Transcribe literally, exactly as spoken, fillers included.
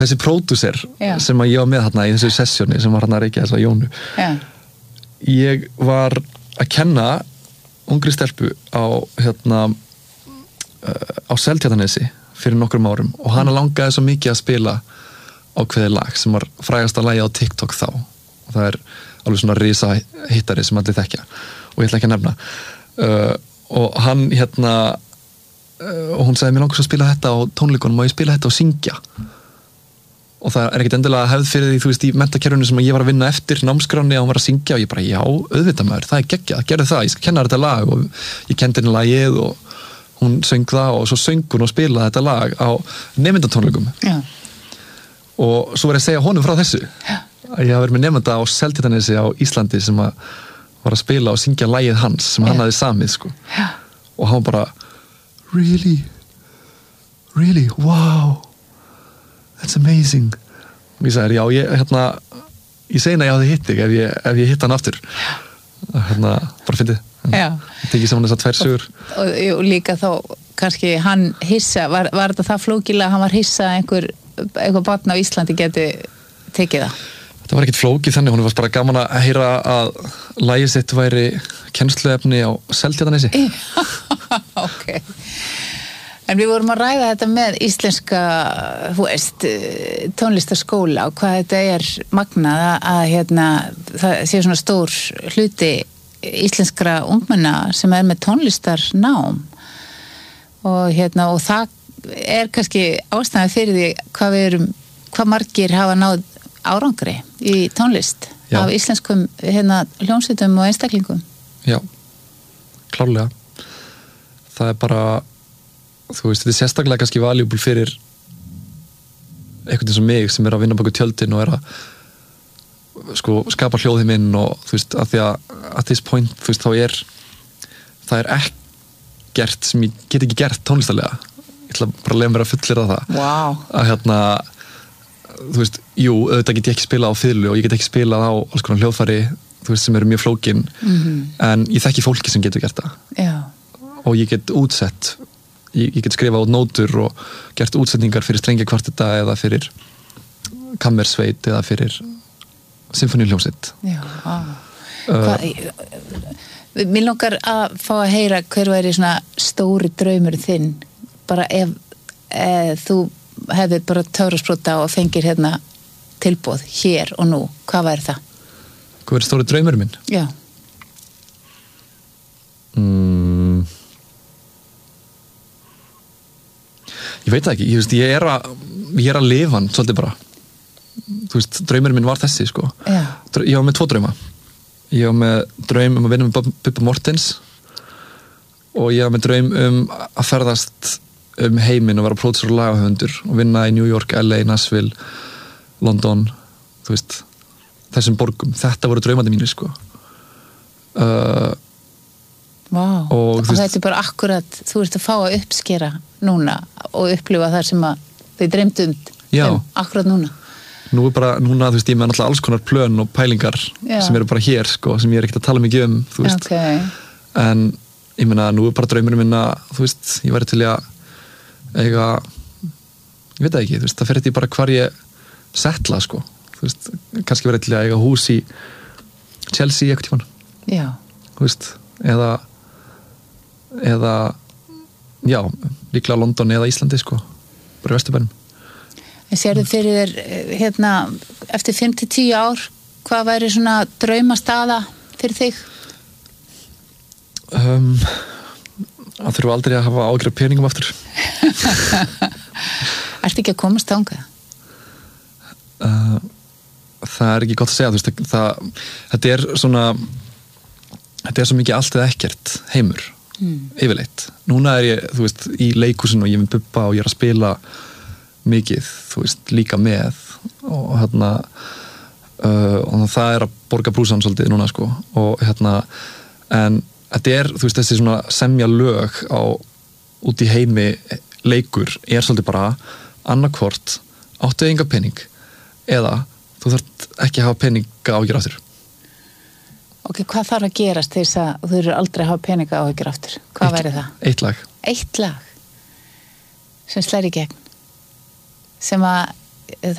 þessi pródúser Já. sem að ég var með þarna í þessu sessjóni sem var hann að reykja þess að Jónu Já. ég var að kenna ungri stelpu á hérna á Seltjarnarnesi fyrir nokkrum árum og hana langaði svo mikið að spila ákveðið lag sem var frægasta lagið á TikTok þá og það er alveg svona risa hittari sem allir þekkja og ég ætla ekki að nefna uh, og hann hérna uh, og hún sagði mér langar svo að spila þetta á tónleikunum og ég spila þetta og syngja og það er ekkert endilega hefð fyrir því, þú veist, í menntakerfinu sem ég var að vinna eftir námskráni og hún var að syngja og ég bara, já, auðvitað maður, það er geggjað, gerðu það, ég skal kenna þetta lag og ég kendi henni lagið og hún söng það og svo söng hún og spilaði þetta lag á nemendatónleikum Já. og svo var ég að segja honum frá þessu Já. að ég hafi verið með nemenda á Seltjarnarnesi á Íslandi sem að var að spila og syngja lagið hans sem Já. Hann hafði samið, sko Já. og hann bara, really, really, wow that's amazing og ég sagði, já, ég, hérna ég segi henni að ég hafði hitt þig ef ég, ef ég hitt hann aftur hérna, bara fyndið tekið saman þessar tvær sögur og, og, og líka þá, kannski hann hissa, var, var þetta það flókilega hann var hissa að einhver, einhver barn á Íslandi geti tekið það þetta var ekkert flókið þannig, hún var bara gaman að heyra að lagið sitt væri kennsluefni á Seltjarnarnesi ok En við vorum að ræða þetta með íslenska, þú veist, tónlistarskóla og hvað þetta er magnað að hérna, það sé svona stór hluti íslenskra ungmenna sem er með tónlistarnám og hérna, og það er kannski ástæða fyrir því hvað við erum, hvað margir hafa náð árangri í tónlist Já. Af íslenskum hérna hljómsveitum og einstaklingum. Já, klárlega. Það er bara þú veist, þetta er sérstaklega kannski valuable fyrir einhvern eins og mig sem er að vinna baka tjöldin og er að sko skapa hljóðið minn og þú veist, að því að at this point, þú veist, þá er það er ekkert sem ég get ekki gert tónlistarlega ég ætla bara að leiða mér að fullyrða það wow. að hérna þú veist, jú, auðvitað get ég ekki spilað á fiðlu og ég get ekki spilað á alls konar hljóðfæri þú veist, sem eru mjög flókin mm-hmm. en ég þekki fólki sem getur gert það Já. Og ég get útsett Ég, ég get skrifað út nótur og gert útsetningar fyrir strengjakvartetta eða fyrir kammersveit eða fyrir symfóníuhljómsveit. Já, á. Uh, Mér langar að fá að heyra hver væri svona stóri draumur þinn bara ef, ef þú hefðir bara töfrasprota og fengir hérna tilboð hér og nú, hvað væri það? Hvað væri stóri draumur minn? Já. Mm. Ég veit það ekki, ég, veist, ég er að ég er að lifa hann, svolítið bara þú veist, draumurinn minn var þessi sko Já. Ég var með tvo drauma ég var með draum um að vinna með Bubba Mortens og ég var með draum um að ferðast um heiminn og vera pródúser og lagahöfundur og vinna í New York, L A, Nashville London, þú veist þessum borgum, þetta voru draumandi mínir sko uh, Vá, og, og þetta er bara akkurat þú ert að fá að uppskera núna og upplifa það sem að þið dreymdu um akkurat núna Nú er bara, núna, þú veist, ég með náttúrulega alls konar plön og pælingar Já. Sem eru bara hér, sko, sem ég er ekkert að tala mikið um, þú veist okay. En, ég meina, nú er bara draumurinn minn að, þú veist, ég væri til að eiga ég veit það ekki, þú veist, það fer þetta bara hvar ég settla, sko, þú veist kannski væri til að eiga hús í Chelsea eitthvað tímann Já. Þú veist, eða eða já, líklega London eða Íslandi sko, bara í Vesturbænum. En sérðu fyrir þér hérna, eftir fimm til tíu ár hvað væri svona draumastaða fyrir þig? Um, að þurfa aldrei að hafa ágjörð peningum aftur. Ertu ekki að komast þangað? Uh, það er ekki gott að segja, þú veist, það, þetta er svona þetta er svo mikið allt eða ekkert heimur Mm. yfirleitt. Núna er ég, þú veist, í leikhúsinu og ég er með Bubba og ég er að spila mikið, þú veist, líka með og hérna uh, og það er að borga brúsan svolítið núna, sko, og hérna en þetta er, þú veist, þessi svona semja lög á út í heimi leikur er svolítið bara annarkvort áttu enga pening eða þú þarft ekki að hafa peninga ágjur aftur Ok, hvað þarf að gerast þess að þú eru aldrei að hafa peninga áhyggjur aftur? Hvað eitt, væri það? Eitt lag. Eitt lag sem slær í gegn. Sem að það